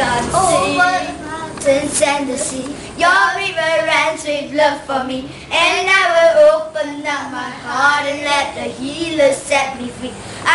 Over mountains and the sea, your river runs with love for me, and I will open up my heart and let the healer set me free.